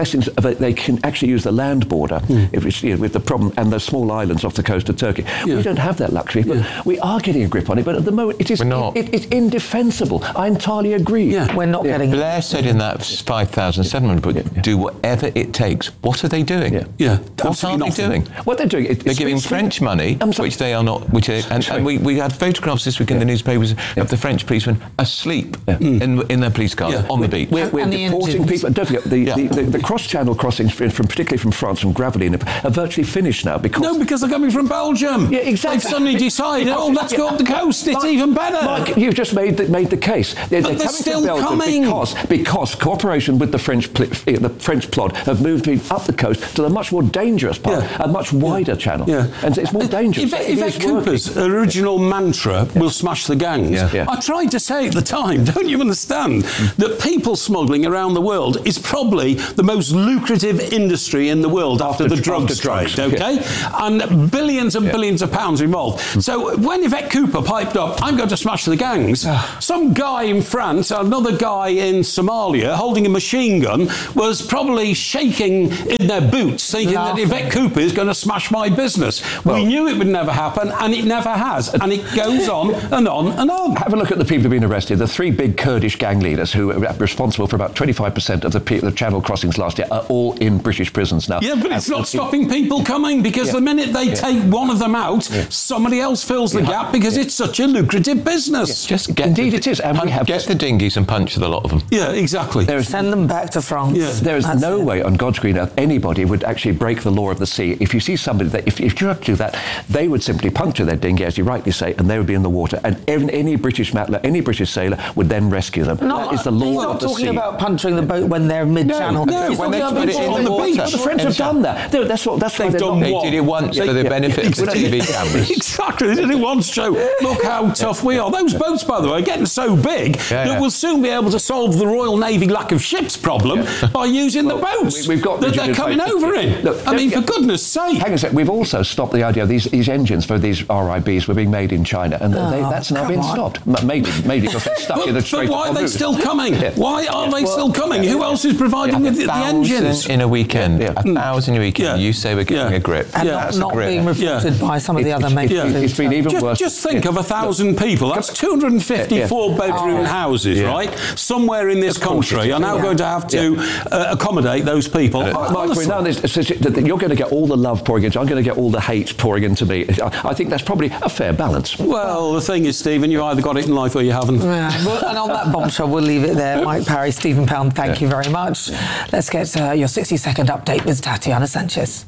they, they can actually use the land border Mm. if it's, you know, with the problem and the small islands off the coast of Turkey. Yeah. We don't have that luxury, but Yeah. we are getting a grip on it. But at the moment, it is We're not. It, it, it's indefensible. I entirely agree. Yeah. We're not getting Blair said in that five thousand seven hundred book, Yeah. do whatever it takes. What are they doing? Yeah. Yeah, What are absolutely they nothing. doing? What they're doing, it, They're it's giving it's- French money, I'm sorry. which they are not. Which they, and, Sorry. and we, we had photographs this week in the newspapers of the French policemen asleep in, in their police cars Yeah. on the beach. We're, we're And the deporting engines. people. And don't forget, the, Yeah. the, the, the cross-channel crossings, from, from, particularly from France, from Gravelines, are virtually finished now because... No, because they're coming from Belgium. Yeah, exactly. They've suddenly decided, Because- oh, let's go up the coast. It's Mike- even better. Mike, you've just made the, made the case. They're, But they're coming still to Belgium coming. Because, because cooperation with the French pl- eh, the French plot have moved people up the coast to the much more dangerous part, Yeah. a much wider channel. Yeah. And it's more dangerous. Yvette, It Yvette is working. Cooper's original mantra, we'll smash the gangs. Yeah. Yeah. I tried to say at the time, don't you understand, that people smuggling around the world is probably the most lucrative industry in the world after, After- the drugs after drugs, trade, okay? And billions and billions of pounds involved. So when Yvette Cooper piped up, I'm going to smash the gangs, some guy in France, another guy in Somalia holding a machine gun was probably shaking in their boots thinking Laughing. that Yvette Cooper is going to smash my business. We knew it would never happen, and it never has. And it goes on and on and on. Have a look at the people who've been arrested. The three big Kurdish gang leaders who are responsible for about twenty-five percent of the, pe- the channel crossings last year are all in British prisons now. Yeah, but it's And- not stopping people coming because Yeah. the minute they Yeah. take one of them out, somebody else fills the Yeah. gap because it's such a lucrative business. Just get Indeed the, it is, and we punch- have- get the dinghies and punch the lot of them. Yeah, exactly. There is Send them back to France. Yeah. There is That's no it. way on God's green earth anybody would actually break the law of the sea. If you see somebody that, if, if you have to do that, they would simply puncture their dinghy, as you rightly say, and they would be in the water. And any, any British matler, any British sailor would then rescue them. No, that is the he's law not of the talking sea. about puncturing the boat when they're mid-channel. No, He's when talking they about put it people in on the the beach. water. The French have done that. They're- That's what, that's why They've they're done not- They what? did it once They- for the yeah, benefit of the exactly. T V cameras. Exactly. They did it once to show, look how tough we are. Those boats, by the way, are getting so big Yeah, that yeah. we'll soon be able to solve the Royal Navy lack of ships problem by using the boats we- we've got that they're rigid coming advice. over in. Look, I mean, don't for get- goodness sake. Hang on a sec. We've also stopped the idea of these, these engines for these R I Bs were being made in China, and they, Oh, that's now come been on. stopped. M- Maybe, maybe because they're stuck But, in the but Strait why of are they Hormuz. still coming? Yeah. Why are they Well, still coming? yeah, Who yeah. else is providing the, the Thousand engines? in a weekend. Yeah. A thousand in a weekend. Yeah. You say we're getting Yeah. a grip. And Yeah. not, That's a not grip. being reported Yeah. by some of the It- other it's- major it's- cities. it's been even Just, worse. just think Yeah. of a thousand people. That's two hundred fifty-four Yeah. bedroom Oh. houses, Yeah. right? Somewhere in this Of course it country is. are now Yeah. going to have to uh, accommodate those people. Mike, Honestly. we're now this, it's- it's- that you're going to get all the love pouring into. I'm going to get all the hate pouring into me. I, I think that's probably a fair balance. Well, the thing is, Stephen, you either got it in life or you haven't. Yeah, well, and on that bombshell, we'll leave it there. Mike Parry, Stephen Pound, thank you very much. Let's get uh, your sixty-second update with Tatiana Sanchez.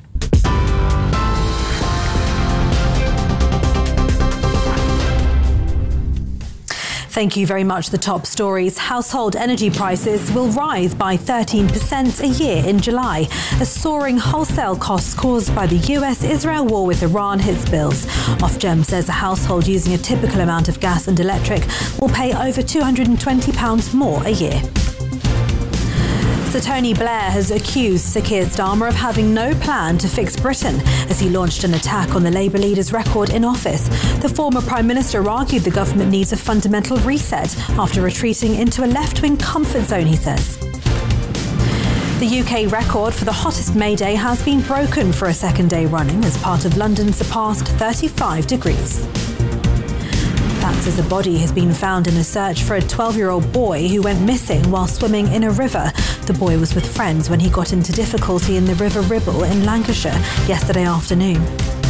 Thank you very much. The top stories. Household energy prices will rise by thirteen percent a year in July as soaring wholesale costs caused by the U S-Israel war with Iran hits bills. Ofgem says a household using a typical amount of gas and electric will pay over two hundred twenty pounds more a year. Sir Tony Blair has accused Sir Keir Starmer of having no plan to fix Britain as he launched an attack on the Labour leader's record in office. The former Prime Minister argued the government needs a fundamental reset after retreating into a left-wing comfort zone, he says. The U K record for the hottest May Day has been broken for a second day running as part of London surpassed thirty-five degrees. That's as a body has been found in a search for a twelve-year-old boy who went missing while swimming in a river. The boy was with friends when he got into difficulty in the River Ribble in Lancashire yesterday afternoon.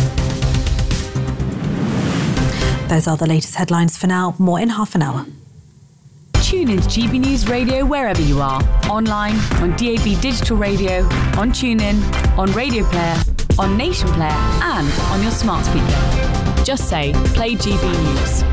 Those are the latest headlines for now. More in half an hour. Tune in to G B News Radio wherever you are. Online, on D A B Digital Radio, on TuneIn, on Radio Player, on Nation Player, and on your smart speaker. Just say, play G B News.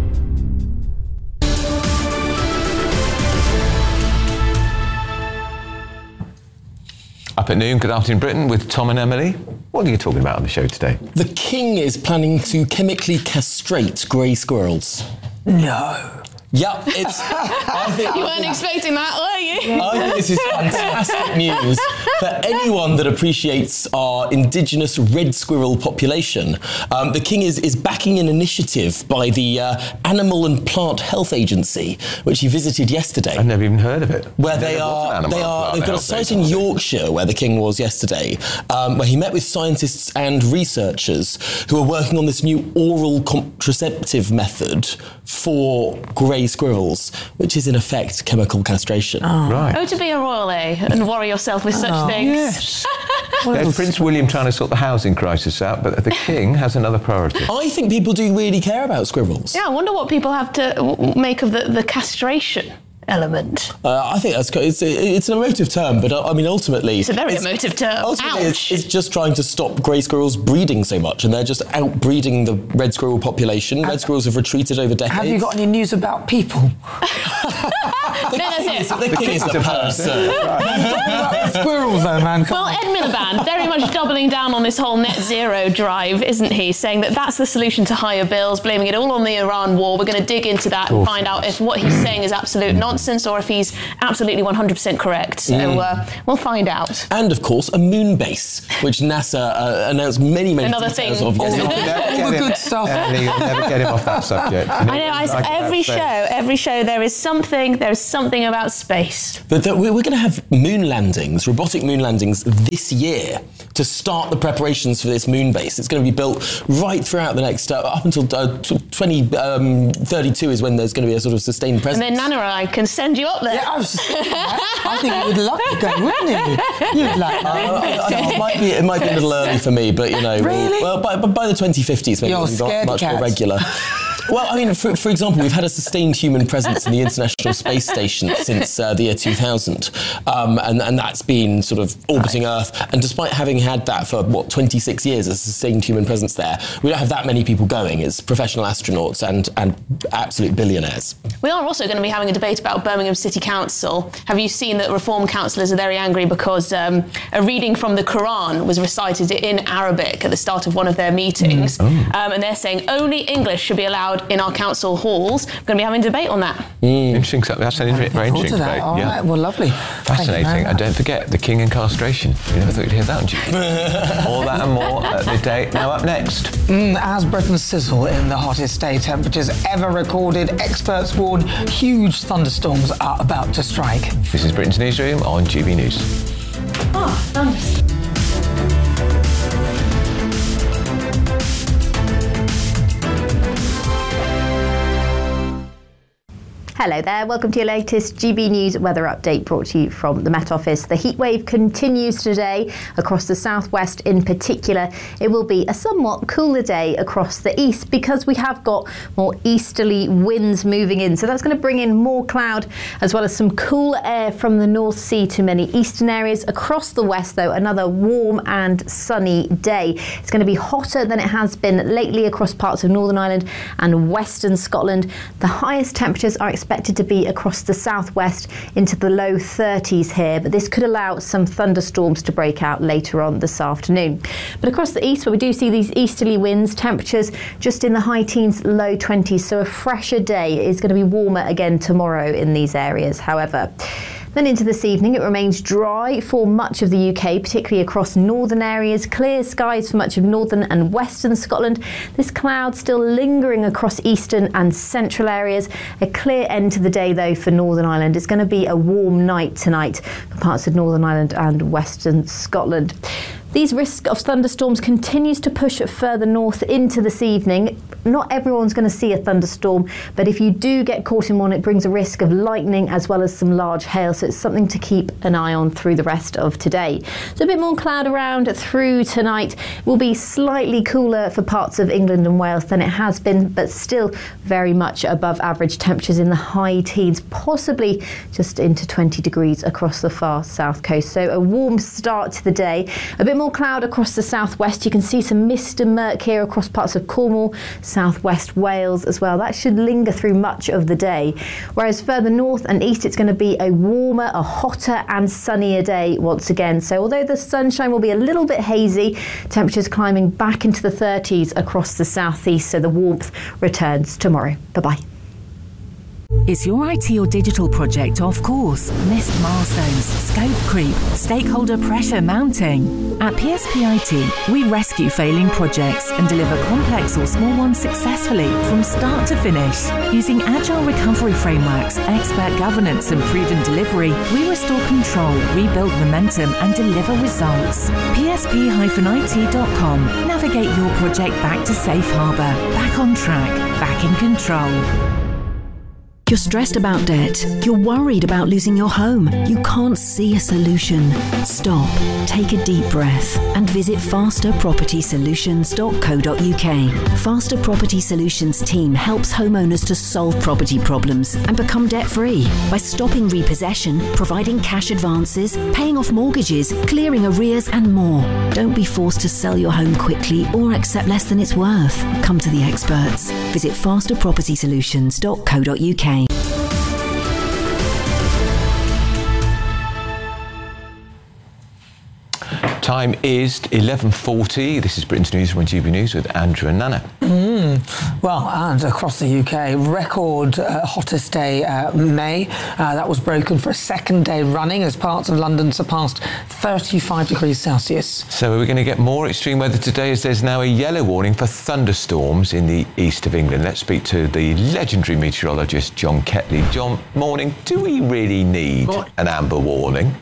Up at noon, Good Afternoon Britain with Tom and Emily. What are you talking about on the show today? The King is planning to chemically castrate grey squirrels. No. Yep, it's. I think, You I weren't think- expecting that, were you? I think this is fantastic news for anyone that appreciates our indigenous red squirrel population. Um, the King is, is backing an initiative by the uh, Animal and Plant Health Agency, which he visited yesterday. I've never even heard of it. Where they are, they are, they've got a site in Yorkshire where the King was yesterday, um, where he met with scientists and researchers who are working on this new oral contraceptive method for grey squirrels, which is in effect chemical castration. Oh. Right. Oh, to be a royal, eh? And worry yourself with such Oh. things. Yes. There's Prince William trying to sort the housing crisis out, but the King has another priority. I think people do really care about squirrels. Yeah, I wonder what people have to w- make of the, the castration element. Uh, I think that's it's, it's an emotive term, but uh, I mean ultimately It's a very emotive term. Ultimately, Ouch. it's, it's just trying to stop grey squirrels breeding so much, and they're just outbreeding the red squirrel population. Red squirrels have retreated over decades. Have you got any news about people? No, that's it. The King is a person. Squirrels, though, man. Well, Ed Miliband very much doubling down on this whole net zero drive, isn't he? Saying that that's the solution to higher bills, blaming it all on the Iran war. We're going to dig into that and find out if what he's saying is absolute nonsense or if he's absolutely one hundred percent correct. So Mm. uh, we'll find out. And of course, a moon base, which NASA uh, announced many, many Another details thing. of. All Yes. the- all the good stuff. Emily, you'll never get him off that subject. I know. I, every show, every show, there is something. There is something about space. But that we're going to have moon landings, robotic moon landings this year to start the preparations for this moon base. It's going to be built right throughout the next, uh, up until uh, twenty thirty-two is when there's going to be a sort of sustained presence. And then Nana and I can send you up there. Yeah, I was just thinking that. I think you would love to go, wouldn't you? You'd like that. Uh, I, I think it might be it might be a little early for me, but you know, Really? well, by, by the twenty fifties, maybe You're it'll be scaredy much more cat. regular. Well, I mean, for, for example, we've had a sustained human presence in the International Space Station since uh, the year two thousand, um, and, and that's been sort of orbiting Earth. And despite having had that for, what, twenty-six years, a sustained human presence there, we don't have that many people going. It's professional astronauts and, and absolute billionaires. We are also going to be having a debate about Birmingham City Council. Have you seen that Reform councillors are very angry because um, a reading from the Quran was recited in Arabic at the start of one of their meetings, Mm. um, and they're saying only English should be allowed in our council halls. We're going to be having a debate on that. Mm. Interesting. so- That's an inter- very Forward interesting to that. debate. All yeah. right, well, lovely. Fascinating. And don't forget, the King and castration. You never thought you'd hear that, would you? All that and more at midday. Now up next. Mm, as Britain sizzle in the hottest day temperatures ever recorded, experts warn huge thunderstorms are about to strike. This is Britain's Newsroom on G B News. Oh, thunder. Hello there, welcome to your latest G B News weather update brought to you from the Met Office. The heatwave continues today across the southwest in particular. It will be a somewhat cooler day across the east because we have got more easterly winds moving in. So that's going to bring in more cloud as well as some cooler air from the North Sea to many eastern areas. Across the west though, another warm and sunny day. It's going to be hotter than it has been lately across parts of Northern Ireland and western Scotland. The highest temperatures are expected to be across the southwest into the low thirties here, but this could allow some thunderstorms to break out later on this afternoon. But across the east, where we do see these easterly winds, temperatures just in the high teens, low twenties, so a fresher day. Is going to be warmer again tomorrow in these areas, however. Then into this evening, it remains dry for much of the U K, particularly across northern areas. Clear skies for much of northern and western Scotland. This cloud still lingering across eastern and central areas. A clear end to the day, though, for Northern Ireland. It's going to be a warm night tonight for parts of Northern Ireland and western Scotland. These risk of thunderstorms continues to push further north into this evening. Not everyone's going to see a thunderstorm, but if you do get caught in one, it brings a risk of lightning as well as some large hail, so it's something to keep an eye on through the rest of today. So a bit more cloud around through tonight. It will be slightly cooler for parts of England and Wales than it has been, but still very much above average temperatures in the high teens, possibly just into twenty degrees across the far south coast. So a warm start to the day. A bit more cloud across the southwest. You can see some mist and murk here across parts of Cornwall, southwest Wales as well. That should linger through much of the day. Whereas further north and east, it's going to be a warmer, a hotter and sunnier day once again. So although the sunshine will be a little bit hazy, temperatures climbing back into the thirties across the southeast. So the warmth returns tomorrow. Bye-bye. Is your I T or digital project off course? Missed milestones, scope creep, stakeholder pressure mounting? At P S P I T, we rescue failing projects and deliver complex or small ones successfully from start to finish. Using agile recovery frameworks, expert governance and proven delivery, we restore control, rebuild momentum and deliver results. P S P I T dot com. Navigate your project back to safe harbour, back on track, back in control. You're stressed about debt. You're worried about losing your home. You can't see a solution. Stop, take a deep breath and visit faster property solutions dot co dot U K. Faster Property Solutions team helps homeowners to solve property problems and become debt-free by stopping repossession, providing cash advances, paying off mortgages, clearing arrears and more. Don't be forced to sell your home quickly or accept less than it's worth. Come to the experts. Visit faster property solutions dot co dot U K. Time is eleven forty. This is Britain's News from G B News with Andrew and Nana. Mm. Well, and across the U K, record uh, hottest day uh, May. Uh, that was broken for a second day running as parts of London surpassed thirty-five degrees Celsius. So are we going to get more extreme weather today, as there's now a yellow warning for thunderstorms in the east of England? Let's speak to the legendary meteorologist John Ketley. John, morning. Do we really need what? an amber warning?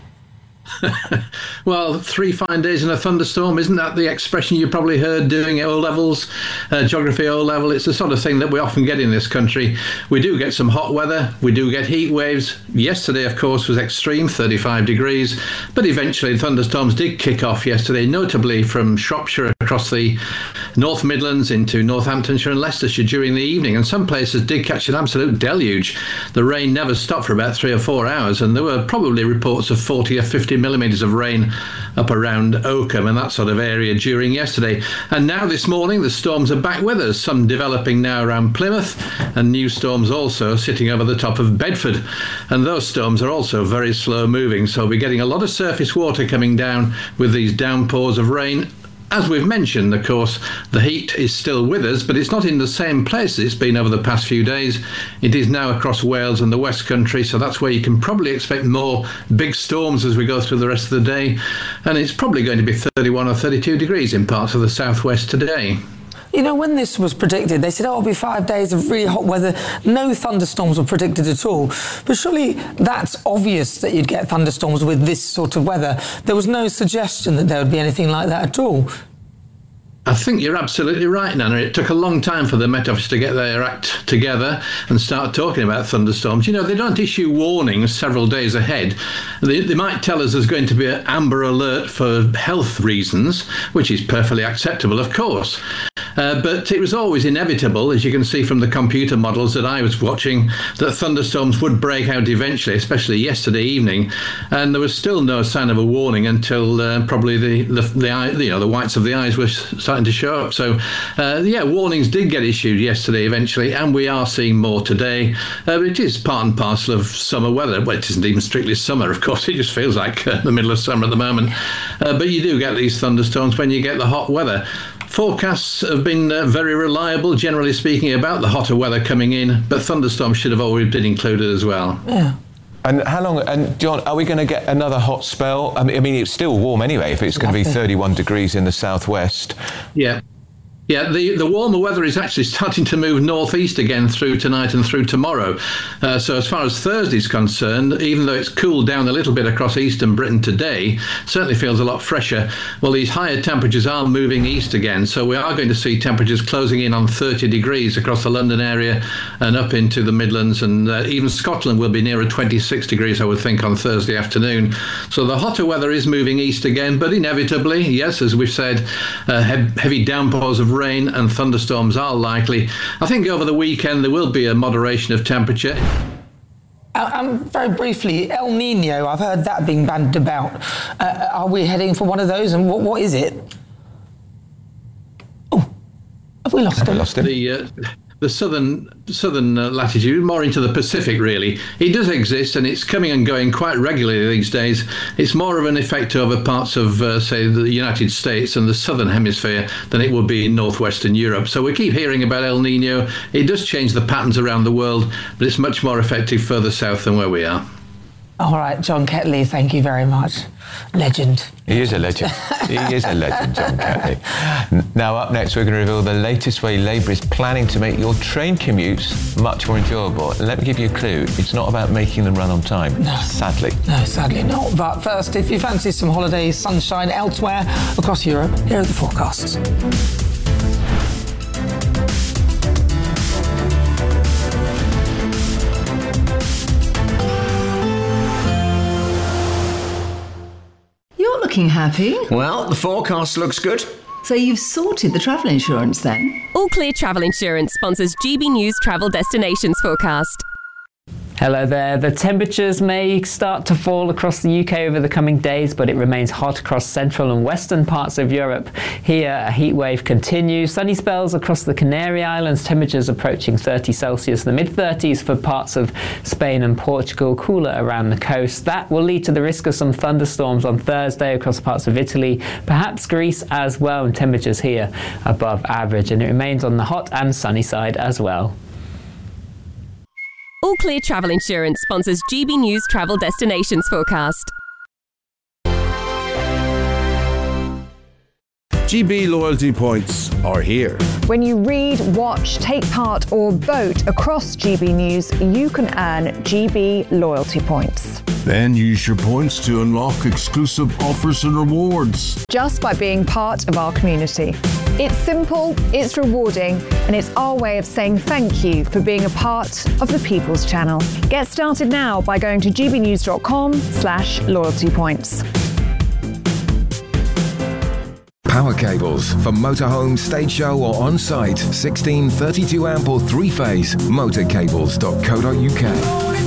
Well, three fine days in a thunderstorm, isn't that the expression you probably heard doing at O levels, uh, geography O level? It's the sort of thing that we often get in this country. We do get some hot weather, we do get heat waves. Yesterday, of course, was extreme, thirty-five degrees, but eventually thunderstorms did kick off yesterday, notably from Shropshire across the North Midlands into Northamptonshire and Leicestershire during the evening, and some places did catch an absolute deluge. The rain never stopped for about three or four hours, and there were probably reports of forty or fifty millimetres of rain up around Oakham and that sort of area during yesterday. And now this morning the storms are back with us, some developing now around Plymouth and new storms also sitting over the top of Bedford. And those storms are also very slow moving, so we're getting a lot of surface water coming down with these downpours of rain. As we've mentioned, of course, the heat is still with us, but it's not in the same place it's been over the past few days. It is now across Wales and the West Country, so that's where you can probably expect more big storms as we go through the rest of the day. And it's probably going to be thirty-one or thirty-two degrees in parts of the southwest today. You know, when this was predicted, they said, oh, it'll be five days of really hot weather. No thunderstorms were predicted at all. But surely that's obvious that you'd get thunderstorms with this sort of weather. There was no suggestion that there would be anything like that at all. I think you're absolutely right, Nana. It took a long time for the Met Office to get their act together and start talking about thunderstorms. You know, they don't issue warnings several days ahead. They, they might tell us there's going to be an amber alert for health reasons, which is perfectly acceptable, of course. Uh, but it was always inevitable, as you can see from the computer models that I was watching, that thunderstorms would break out eventually, especially yesterday evening. And there was still no sign of a warning until uh, probably the, the, the, eye, you know, the whites of the eyes were starting to show up. So, uh, yeah, warnings did get issued yesterday eventually, and we are seeing more today. Uh, it is part and parcel of summer weather. Well, it isn't even strictly summer, of course. It just feels like uh, the middle of summer at the moment. Uh, but you do get these thunderstorms when you get the hot weather. Forecasts have been uh, very reliable, generally speaking, about the hotter weather coming in, but thunderstorms should have always been included as well. Yeah. And how long, and John, are we going to get another hot spell? I mean, I mean it's still warm anyway, if it's going to be thirty-one degrees in the southwest. Yeah. Yeah, the, the warmer weather is actually starting to move northeast again through tonight and through tomorrow. Uh, so as far as Thursday's concerned, even though it's cooled down a little bit across eastern Britain today, certainly feels a lot fresher. Well, these higher temperatures are moving east again, so we are going to see temperatures closing in on thirty degrees across the London area and up into the Midlands, and uh, even Scotland will be nearer twenty-six degrees, I would think, on Thursday afternoon. So the hotter weather is moving east again, but inevitably, yes, as we've said, uh, he- heavy downpours of rain and thunderstorms are likely. I think over the weekend there will be a moderation of temperature. Uh, um, very briefly, El Nino, I've heard that being bandied about. Uh, are we heading for one of those, and what, what is it? Oh, have we lost have him? Lost him? The, uh, the southern southern uh, latitude, more into the Pacific, really. It does exist, and it's coming and going quite regularly these days. It's more of an effect over parts of, uh, say, the United States and the southern hemisphere than it would be in northwestern Europe. So we keep hearing about El Nino. It does change the patterns around the world, but it's much more effective further south than where we are. All right, John Ketley, thank you very much. Legend. He is a legend. He is a legend, John Ketley. Now, up next, we're going to reveal the latest way Labour is planning to make your train commutes much more enjoyable. And let me give you a clue. It's not about making them run on time. No. Sadly. No, sadly not. But first, if you fancy some holiday sunshine elsewhere across Europe, here are the forecasts. You're looking happy. Well, the forecast looks good. So you've sorted the travel insurance then? All Clear Travel Insurance sponsors G B News Travel Destinations Forecast. Hello there. The temperatures may start to fall across the U K over the coming days, but it remains hot across central and western parts of Europe. Here, a heat wave continues. Sunny spells across the Canary Islands, temperatures approaching thirty Celsius, the mid thirties for parts of Spain and Portugal, cooler around the coast. That will lead to the risk of some thunderstorms on Thursday across parts of Italy, perhaps Greece as well, and temperatures here above average. And it remains on the hot and sunny side as well. All Clear Travel Insurance sponsors G B News Travel Destinations Forecast. G B loyalty points are here. When you read, watch, take part or vote across G B News, you can earn G B loyalty points. Then use your points to unlock exclusive offers and rewards. Just by being part of our community. It's simple, it's rewarding, and it's our way of saying thank you for being a part of the People's Channel. Get started now by going to gbnews.com slash loyalty points. Power cables for motorhome, stage show or on-site. sixteen, thirty-two amp or three-phase. motorcables dot co dot uk.